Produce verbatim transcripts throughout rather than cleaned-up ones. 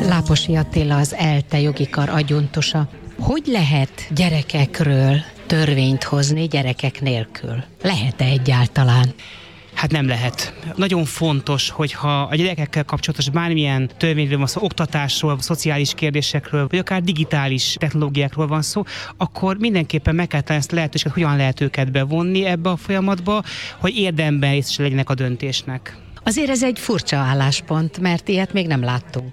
Láposi Attila, az ELTE jogi kar adjunktusa. Hogy lehet gyerekekről törvényt hozni gyerekek nélkül? Lehet-e egyáltalán? Hát nem lehet. Nagyon fontos, hogyha a gyerekekkel kapcsolatos bármilyen törvényről van szó, oktatásról, szociális kérdésekről, vagy akár digitális technológiákról van szó, akkor mindenképpen meg kell találni ezt a lehetőséget, hogyan lehet őket bevonni ebbe a folyamatba, hogy érdemben részese legyenek a döntésnek. Azért ez egy furcsa álláspont, mert ilyet még nem láttunk.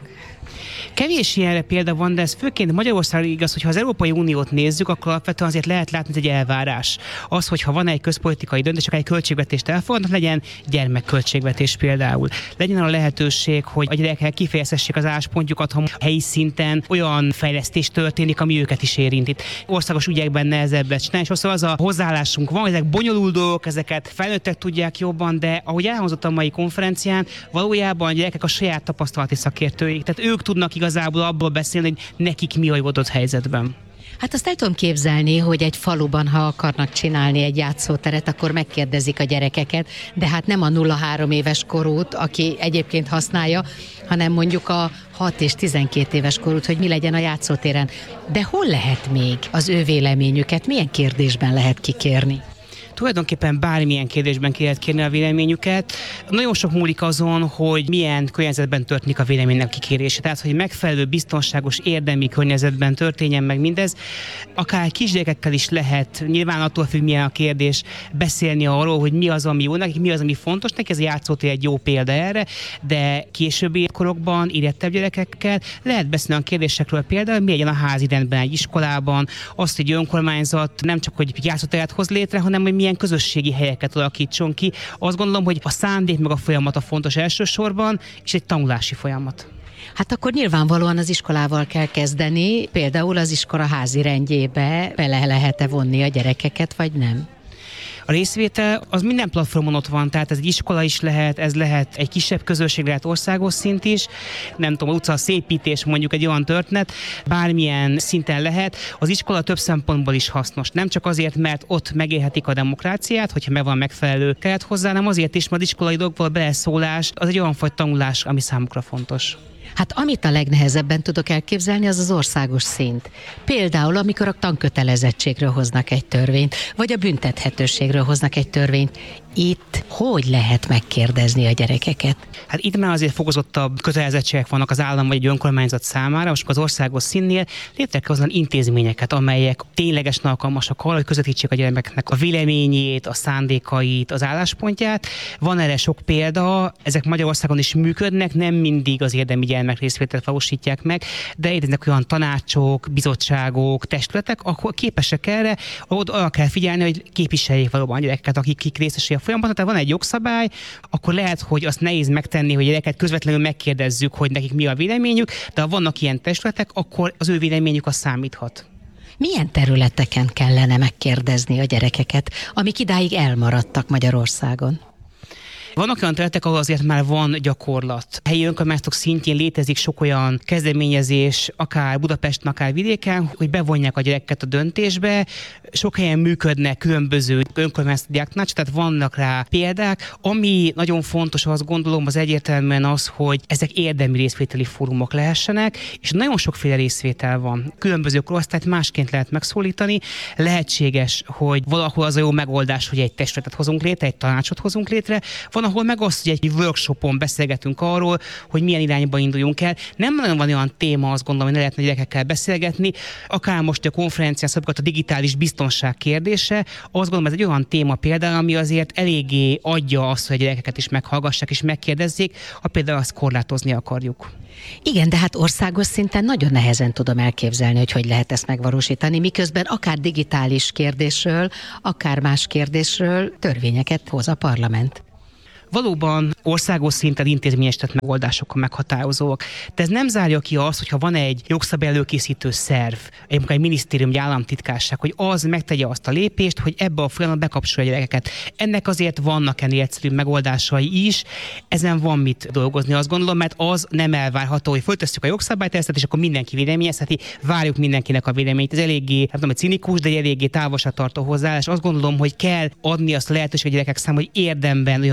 Kevés ilyenre példa van, de ez főként Magyarországon igaz, hogyha az Európai Uniót nézzük, akkor alapvetően azért lehet látni, hogy egy elvárás. Az, hogyha van egy közpolitikai döntés, akár egy költségvetést elfogadnak, legyen gyermekköltségvetés például. Legyen a lehetőség, hogy a gyerekek kifejezhessék az álláspontjukat, ha helyi szinten olyan fejlesztés történik, ami őket is érint. Itt országos ügyekben nehezebbet csinálni, és sokszor az a hozzáállásunk van, ezek bonyolult dolgok, ezeket felnőttek tudják jobban, de ahogy elhangzott a mai konferencián, valójában a gyerekek a saját tapasztalati szakértőik. Tehát ők tudnak igazából abból beszélni, hogy nekik mi a adott helyzetben. Hát azt el tudom képzelni, hogy egy faluban, ha akarnak csinálni egy játszóteret, akkor megkérdezik a gyerekeket, de hát nem a nulla-három éves korút, aki egyébként használja, hanem mondjuk a hat és tizenkét éves korút, hogy mi legyen a játszótéren. De hol lehet még az ő véleményüket, milyen kérdésben lehet kikérni? Tulajdonképpen bármilyen kérdésben ki lehet kérni a véleményüket. Nagyon sok múlik azon, hogy milyen környezetben történik a véleménynek kikérése. Tehát, hogy megfelelő, biztonságos, érdemi környezetben történjen meg mindez. Akár kisgyerekekkel is lehet, nyilván attól függ, milyen a kérdés, beszélni arról, hogy mi az, ami jó nekik, mi az, ami fontos neki. Ez a játszótér egy jó példa erre, de későbbi korokban, érettebb gyerekekkel lehet beszélni a kérdésekről, például mi legyen a házi rendben egy iskolában, azt, hogy önkormányzat nem csak hogy játszóteret hoz létre, hanem hogy milyen közösségi helyeket alakítson ki. Azt gondolom, hogy a szándék meg a folyamat a fontos elsősorban, és egy tanulási folyamat. Hát akkor nyilvánvalóan az iskolával kell kezdeni, például az iskola házi rendjébe bele lehet-e vonni a gyerekeket, vagy nem? A részvétel az minden platformon ott van, tehát ez egy iskola is lehet, ez lehet egy kisebb közösség, lehet országos szint is, nem tudom, utca szépítés mondjuk egy olyan történet, bármilyen szinten lehet. Az iskola több szempontból is hasznos. Nem csak azért, mert ott megélhetik a demokráciát, hogyha meg van megfelelő keret hozzá, hanem azért is, mert az iskolai dolgokból beleszólás, az egy olyan fajta tanulás, ami számukra fontos. Hát amit a legnehezebben tudok elképzelni, az az országos szint. Például, amikor a tankötelezettségről hoznak egy törvényt, vagy a büntethetőségről hoznak egy törvényt. Itt hogy lehet megkérdezni a gyerekeket? Hát itt már azért fokozottabb kötelezettségek vannak az állam vagy egy önkormányzat számára, most az országos színnél létre kell hozni intézményeket, amelyek ténylegesen alkalmasak arra, hogy közvetítsék a gyerekeknek a véleményét, a szándékait, az álláspontját. Van erre sok példa, ezek Magyarországon is működnek, nem mindig az érdemi gyermek részvételt valósítják meg, de ezek olyan tanácsok, bizottságok, testületek, akkor képesek erre, oda arra kell figyelni, hogy képviseljék valóban a gyerekeket, akik, akik részesei a folyamatban. Tehát van egy jogszabály, akkor lehet, hogy azt nehéz megtenni, hogy a gyereket közvetlenül megkérdezzük, hogy nekik mi a véleményük, de ha vannak ilyen testületek, akkor az ő véleményük az számíthat. Milyen területeken kellene megkérdezni a gyerekeket, amik idáig elmaradtak Magyarországon? Vannak olyan területek, ahol azért már van gyakorlat. Helyi önkormányzatok szintjén létezik sok olyan kezdeményezés, akár Budapesten, akár vidéken, hogy bevonják a gyereket a döntésbe. Sok helyen működnek különböző önkormányzati diáktanácsok, tehát vannak rá példák. Ami nagyon fontos, azt gondolom, az egyértelműen az, hogy ezek érdemi részvételi fórumok lehessenek, és nagyon sokféle részvétel van. Különböző korosztályt másként lehet megszólítani. Lehetséges, hogy valahol az a jó megoldás, hogy egy testületet hozunk létre, egy tanácsot hozunk létre. Van, ahol meg azt, hogy egy workshopon beszélgetünk arról, hogy milyen irányba induljunk el. Nem nagyon van olyan téma, azt gondolom, hogy ne lehetne gyerekekkel beszélgetni. Akár most a konferencián szabadott a digitális biztonság kérdése, azt gondolom, ez egy olyan téma például, ami azért eléggé adja azt, hogy a gyerekeket is meghallgassák és megkérdezzék, ha például azt korlátozni akarjuk. Igen, de hát országos szinten nagyon nehezen tudom elképzelni, hogy hogy lehet ezt megvalósítani, miközben akár digitális kérdésről, akár más kérdésről törvényeket hoz a parlament. Valóban országos szinten intézményesített megoldások a meghatározóak. De ez nem zárja ki azt, hogyha van egy jogszabály előkészítő szerv, egy minisztérium, egy államtitkárság, hogy az megtegye azt a lépést, hogy ebbe a folyamatba bekapcsolja a gyerekeket. Ennek azért vannak ennél egyszerű megoldásai is, ezen van mit dolgozni, azt gondolom, mert az nem elvárható, hogy föltesszük a jogszabálytervezetet, és akkor mindenki véleményezheti, várjuk mindenkinek a véleményt. Ez eléggé, nem tudom, hogy cinikus, de egy eléggé távolságtartó hozzáállás. Azt gondolom, hogy kell adni azt a lehetőséget a gyerekek számára, hogy érdemben olyan platform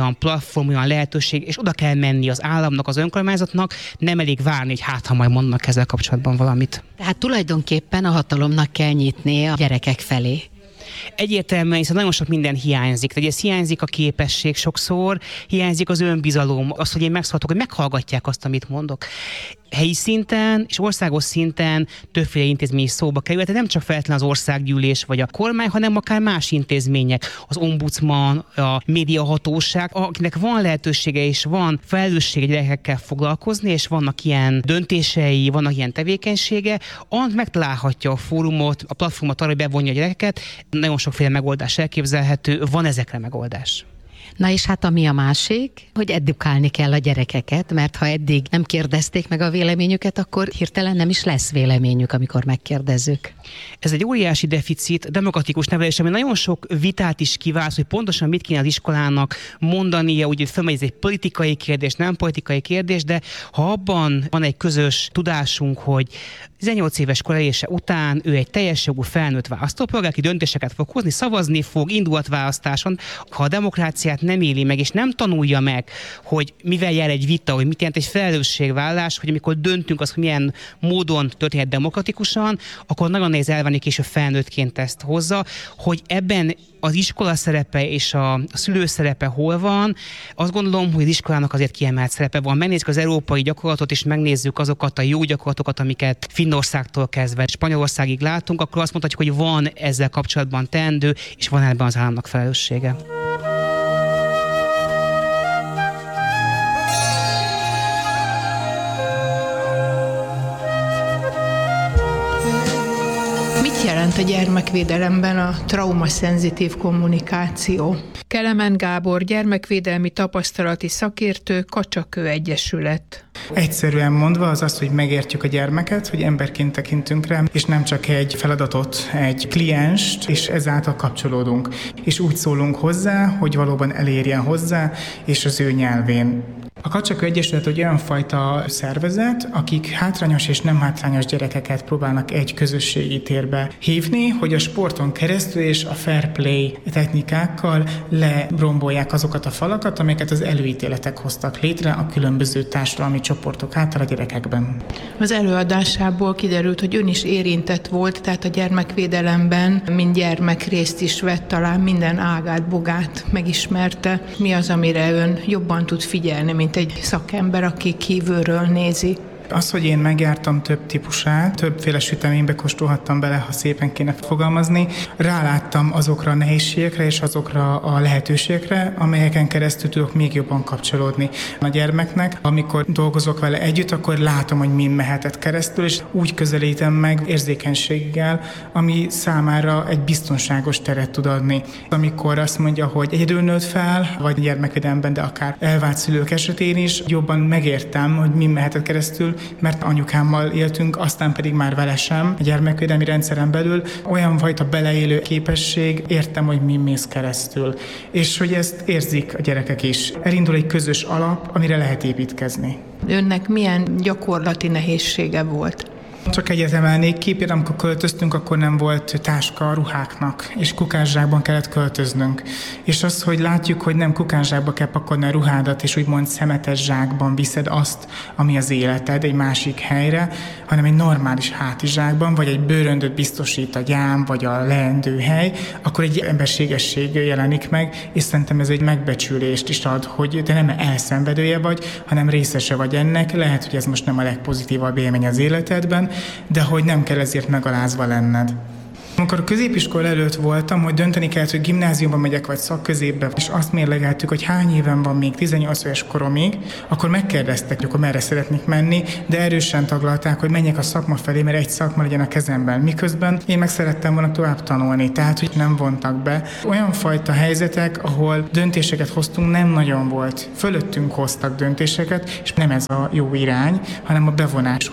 platform, olyan lehetőség, és oda kell menni az államnak, az önkormányzatnak, nem elég várni, hogy hát, ha majd mondnak ezzel kapcsolatban valamit. Tehát tulajdonképpen a hatalomnak kell nyitni a gyerekek felé. Egyértelműen, hiszen nagyon sok minden hiányzik. Tehát ez hiányzik a képesség sokszor, hiányzik az önbizalom, az, hogy én megszólhatok, hogy meghallgatják azt, amit mondok. Helyi szinten és országos szinten többféle intézmény szóba kerül, tehát nem csak feltétlenül az országgyűlés vagy a kormány, hanem akár más intézmények, az ombudsman, a médiahatóság, akinek van lehetősége és van felelőssége gyerekekkel foglalkozni, és vannak ilyen döntései, vannak ilyen tevékenysége, annak megtalálhatja a fórumot, a platformot arra, hogy bevonja a gyerekeket. Nagyon sokféle megoldás elképzelhető, van ezekre megoldás. Na és hát ami a másik, hogy edukálni kell a gyerekeket, mert ha eddig nem kérdezték meg a véleményüket, akkor hirtelen nem is lesz véleményük, amikor megkérdezzük. Ez egy óriási deficit, demokratikus nevelés, ami nagyon sok vitát is kiválaszt, hogy pontosan mit kéne az iskolának mondania, úgy felmegy, ez egy politikai kérdés, nem politikai kérdés, de ha abban van egy közös tudásunk, hogy tizennyolc éves kor elérése után ő egy teljes jogú felnőtt választópolgár, aki döntéseket fog hozni, szavazni fog, indult választáson, ha a demokráciát nem éli meg, és nem tanulja meg, hogy mivel jár egy vita, hogy mit jelent egy felelősségvállalás, hogy amikor döntünk az, hogy milyen módon történhet demokratikusan, akkor nagyon nehéz elvenni, és a felnőttként ezt hozza, hogy ebben az iskola szerepe és a szülő szerepe hol van. Azt gondolom, hogy az iskolának azért kiemelt szerepe van. Megnézzük az európai gyakorlatot, és megnézzük azokat a jó gyakorlatokat, amiket Finnországtól kezdve Spanyolországig látunk, akkor azt mondhatjuk, hogy van ezzel kapcsolatban teendő, és van ebben az államnak felelőssége. Mit jelent a gyermekvédelemben a traumaszenzitív kommunikáció? Kelemen Gábor, gyermekvédelmi tapasztalati szakértő, Kacsakő Egyesület. Egyszerűen mondva az az, hogy megértjük a gyermeket, hogy emberként tekintünk rá, és nem csak egy feladatot, egy klienst, és ezáltal kapcsolódunk. És úgy szólunk hozzá, hogy valóban elérjen hozzá, és az ő nyelvén. A Kacsakő Egyesület egy olyan fajta szervezet, akik hátrányos és nem hátrányos gyerekeket próbálnak egy közösségi térbe hívni, hogy a sporton keresztül és a fair play technikákkal lerombolják azokat a falakat, amelyeket az előítéletek hoztak létre a különböző társadalmi csoportok által a gyerekekben. Az előadásából kiderült, hogy ön is érintett volt, tehát a gyermekvédelemben, mint gyermek részt is vett, talán minden ágát, bogát megismerte. Mi az, amire ön jobban tud figyelni, mint egy szakember, aki kívülről nézi? Az, hogy én megjártam több típusát, többféle süteménybe kóstolhattam bele, ha szépen kéne fogalmazni, ráláttam azokra a nehézségekre és azokra a lehetőségekre, amelyeken keresztül tudok még jobban kapcsolódni a gyermeknek. Amikor dolgozok vele együtt, akkor látom, hogy min mehetett keresztül, és úgy közelítem meg érzékenységgel, ami számára egy biztonságos teret tud adni. Amikor azt mondja, hogy egyedül nőtt fel, vagy gyermekvédelemben, de akár elvált szülők esetén is, jobban megértem, hogy min mehetett keresztül, mert anyukámmal éltünk, aztán pedig már vele sem. A gyermekvédelmi rendszeren belül olyan fajta beleélő képesség, értem, hogy mi mész keresztül. És hogy ezt érzik a gyerekek is. Elindul egy közös alap, amire lehet építkezni. Önnek milyen gyakorlati nehézsége volt? Csak egyet emelnék ki, például amikor költöztünk, akkor nem volt táska a ruháknak, és kukászsákban kellett költöznünk. És az, hogy látjuk, hogy nem kukászsákba kell pakolni a ruhádat, és úgymond szemetes zsákban viszed azt, ami az életed egy másik helyre, hanem egy normális hátizsákban, vagy egy bőröndöt biztosít a gyám, vagy a leendő hely, akkor egy emberségesség jelenik meg, és szerintem ez egy megbecsülést is ad, hogy te nem elszenvedője vagy, hanem részese vagy ennek. Lehet, hogy ez most nem a legpozitívabb élmény az életedben, de hogy nem kell ezért megalázva lenned. Amikor a középiskola előtt voltam, hogy dönteni kellett, hogy gimnáziumba megyek, vagy szakközépbe, és azt mérlegeltük, hogy hány éven van még tizennyolc éves koromig, akkor megkérdeztek, hogy akkor merre szeretnék menni, de erősen taglalták, hogy menjek a szakma felé, mert egy szakma legyen a kezemben. Miközben én meg szerettem volna tovább tanulni, tehát hogy nem vontak be. Olyan fajta helyzetek, ahol döntéseket hoztunk, nem nagyon volt. Fölöttünk hoztak döntéseket, és nem ez a jó irány, hanem a bevonás.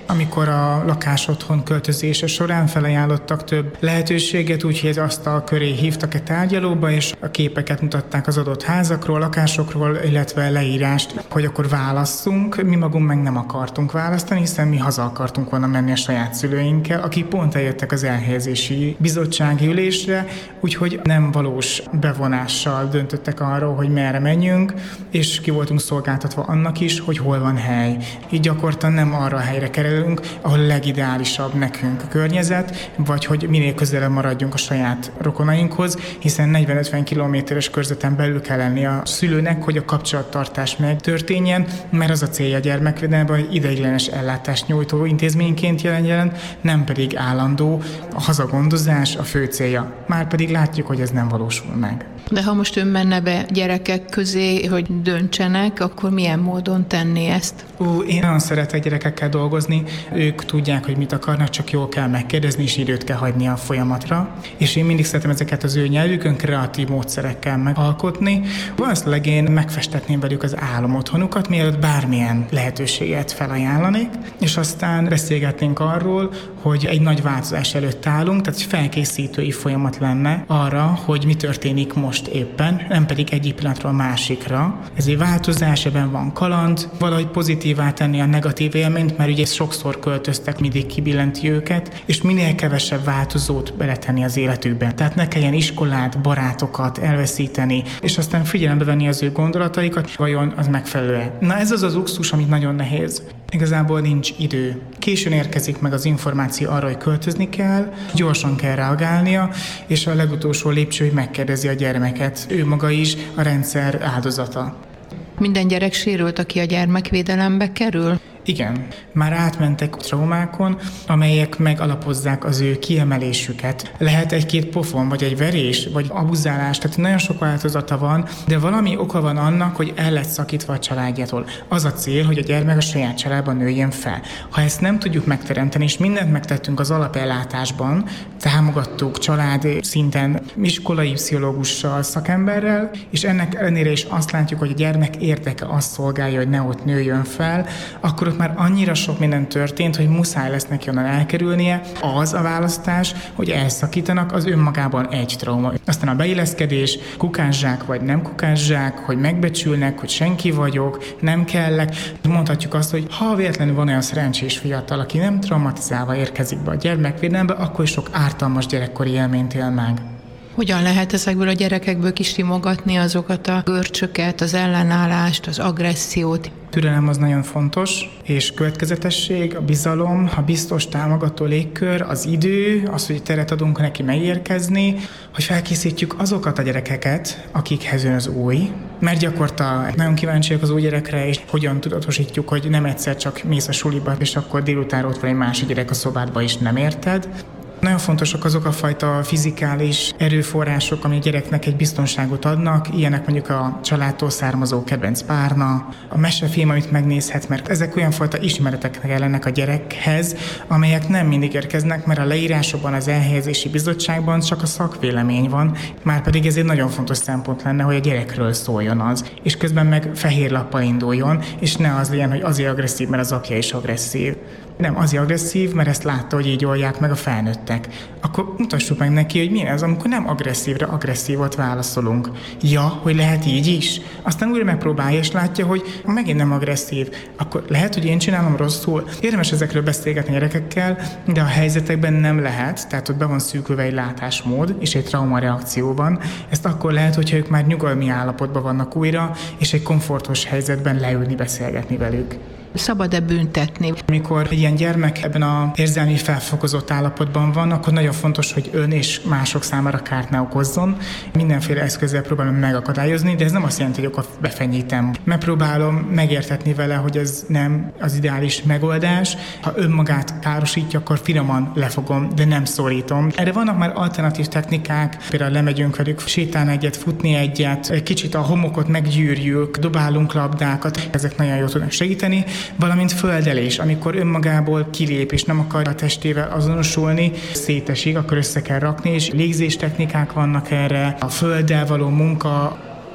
Amikor a lakásotthon költözése során felajánlottak több lehetőséget, úgyhogy egy asztal köré hívtak egy tárgyalóba, és a képeket mutatták az adott házakról, lakásokról, illetve leírást, hogy akkor válasszunk. Mi magunk meg nem akartunk választani, hiszen mi haza akartunk volna menni a saját szülőinkkel, akik pont eljöttek az elhelyezési bizottsági ülésre, úgyhogy nem valós bevonással döntöttek arról, hogy merre menjünk, és ki voltunk szolgáltatva annak is, hogy hol van hely. Így gyakorlatilag nem arra a helyre kerülünk, ahol legideálisabb nekünk a környezet, vagy hogy minél közelebb maradjunk a saját rokonainkhoz, hiszen negyven-ötven kilométeres körzeten belül kell lenni a szülőnek, hogy a kapcsolattartás megtörténjen, mert az a célja a gyermekvédelemben, hogy ideiglenes ellátást nyújtó intézményként jelenjen, nem pedig állandó, a hazagondozás a fő célja. Márpedig látjuk, hogy ez nem valósul meg. De ha most ön menne be gyerekek közé, hogy döntsenek, akkor milyen módon tenni ezt? Ú, én nagyon szeretek gyerekekkel dolgozni, ők tudják, hogy mit akarnak, csak jól kell megkérdezni, és időt kell hagyni a folyamatra. És én mindig szeretem ezeket az ő nyelvükön kreatív módszerekkel megalkotni. Valószínűleg én megfestetném velük az álomotthonukat, mielőtt bármilyen lehetőséget felajánlanék, és aztán beszélgetnénk arról, hogy egy nagy változás előtt állunk, tehát egy felkészítői folyamat lenne arra, hogy mi történik most éppen, nem pedig egyik pillanatról a másikra. Ez egy változás, ebben van kaland, valahogy pozitívá tenni a negatív élményt, mert ugye sokszor költöztek, mindig kibillenti őket, és minél kevesebb változót beletenni az életükbe. Tehát ne kelljen iskolát, barátokat elveszíteni, és aztán figyelembe venni az ő gondolataikat, vajon az megfelelő-e. Na ez az az luxus, amit nagyon nehéz. Igazából nincs idő. Későn érkezik meg az információ arra, hogy költözni kell, gyorsan kell reagálnia, és a legutolsó lépcső, hogy megkérdezi a gyermeket. Ő maga is a rendszer áldozata. Minden gyerek sérült, aki a gyermekvédelembe kerül? Igen, már átmentek traumákon, amelyek megalapozzák az ő kiemelésüket. Lehet egy-két pofon, vagy egy verés, vagy abuzálás, tehát nagyon sok változata van, de valami oka van annak, hogy el lett szakítva a családjától. Az a cél, hogy a gyermek a saját családban nőjön fel. Ha ezt nem tudjuk megteremteni, és mindent megtettünk az alapellátásban, támogattuk család szinten iskolai pszichológussal, szakemberrel, és ennek ellenére is azt látjuk, hogy a gyermek érdeke azt szolgálja, hogy ne ott nőjön fel, akkor ott már annyira sok minden történt, hogy muszáj lesz neki onnan elkerülnie. Az a választás, hogy elszakítanak, az önmagában egy trauma. Aztán a beilleszkedés, kukászsák vagy nem kukászsák, hogy megbecsülnek, hogy senki vagyok, nem kellek. Mondhatjuk azt, hogy ha véletlenül van olyan szerencsés fiatal, aki nem traumatizálva érkezik be a gyermekvédelembe, akkor is sok ártalmas gyerekkori élményt él meg. Hogyan lehet ezekből a gyerekekből kisimogatni azokat a görcsöket, az ellenállást, az agressziót? Türelem az nagyon fontos, és következetesség, a bizalom, a biztos támogató légkör, az idő, az, hogy teret adunk neki megérkezni, hogy felkészítjük azokat a gyerekeket, akikhez jön az új, mert gyakorta nagyon kíváncsiak az új gyerekre, és hogyan tudatosítjuk, hogy nem egyszer csak mész a suliba, és akkor délután ott van egy másik gyerek a szobádba, és nem érted. Nagyon fontosak azok a fajta fizikális erőforrások, ami a gyereknek egy biztonságot adnak, ilyenek mondjuk a családtól származó kedvenc párna, a mesefilm, amit megnézhet, mert ezek olyan fajta ismeretek jelennek a gyerekhez, amelyek nem mindig érkeznek, mert a leírásokban, az elhelyezési bizottságban csak a szakvélemény van, márpedig ez egy nagyon fontos szempont lenne, hogy a gyerekről szóljon az, és közben meg fehér lappal induljon, és ne az legyen, hogy azért agresszív, mert az apja is agresszív. Nem, azért agresszív, mert ezt látta, hogy így oldják meg a felnőttek. Akkor mutassuk meg neki, hogy milyen az, amikor nem agresszívre agresszívot válaszolunk. Ja, hogy lehet így is. Aztán újra megpróbálja, és látja, hogy megint nem agresszív. Akkor lehet, hogy én csinálom rosszul. Érdemes ezekről beszélgetni gyerekekkel, de a helyzetekben nem lehet, tehát ott be van szűkülve egy látásmód és egy traumareakcióban. Ezt akkor lehet, hogyha ők már nyugalmi állapotban vannak újra, és egy komfortos helyzetben leülni, beszélgetni velük. Szabad-e büntetni? Amikor egy ilyen gyermek ebben az érzelmi felfokozott állapotban van, akkor nagyon fontos, hogy ön és mások számára kárt ne okozzon. Mindenféle eszközzel próbálom megakadályozni, de ez nem azt jelenti, hogy akkor befenyítem. Megpróbálom megértetni vele, hogy ez nem az ideális megoldás. Ha önmagát károsítja, akkor finoman lefogom, de nem szorítom. Erre vannak már alternatív technikák, például lemegyünk velük sétálni egyet, futni egyet, egy kicsit a homokot meggyűrjük, dobálunk labdákat, ezek nagyon jól tudnak segíteni. Valamint földelés, amikor önmagából kilép és nem akar a testével azonosulni, szétesik, akkor össze kell rakni, és légzés technikák vannak erre, a földdel való munka,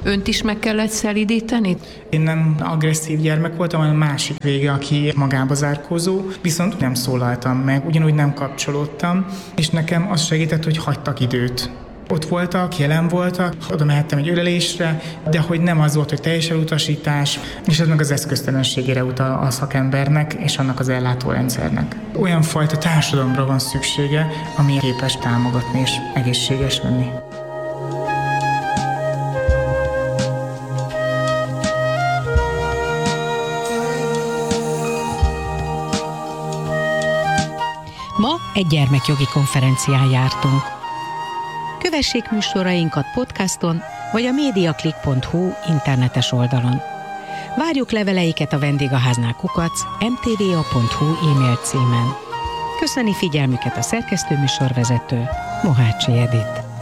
Önt is meg kellett szelídíteni? Én nem agresszív gyermek voltam, hanem a másik vége, aki magába zárkózó, viszont nem szólaltam meg, ugyanúgy nem kapcsolódtam, és nekem az segített, hogy hagytak időt. Ott voltak, jelen voltak, oda mehettem egy ölelésre, de hogy nem az volt, hogy teljes elutasítás, és ez meg az eszköztelenségére utal a szakembernek és annak az ellátórendszernek. Olyan fajta társadalomra van szüksége, ami képes támogatni és egészséges lenni. Ma egy gyermekjogi konferencián jártunk. Kövessék műsorainkat podcaston, vagy a mediaclick pont hu internetes oldalon. Várjuk leveleiket a vendégháznál kukac em té vé á pont hu e-mail címen. Köszöni figyelmüket a szerkesztő műsorvezető, Mohácsi Edit.